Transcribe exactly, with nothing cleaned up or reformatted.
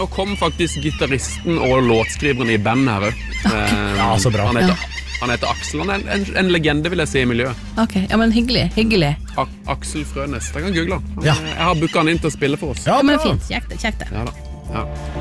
Nå kom faktisk gitaristen og låtskriveren i bandet her også. Ja, så bra. Han heter, ja. han heter Aksel, han er en, en, en legende vil jeg si i miljøet. Ok, ja, men hyggelig, hyggelig. A Aksel Frønes, jeg kan google han. Ja. Jeg har booket han inn til å spille for oss. Ja, Ja, men bra. fint, kjekt, kjekt det. Ja da, ja.